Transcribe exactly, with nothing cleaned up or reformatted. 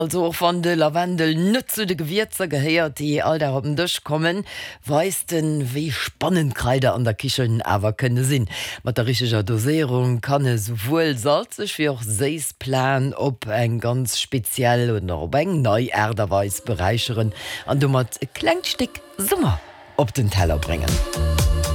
Also van de Lavendel nütze de Gewürzer geheiert, die all der haben durchkommen, weisten wie spannend Kreide an der Kichen aber könne sinn. Mit der richtiger Dosierung kann es sowohl salzig wie auch Seisplan op eng ganz speziell oder op eng neu Erderweis bereicheren an du mat Kleinstück Sommer op den Teller bringen.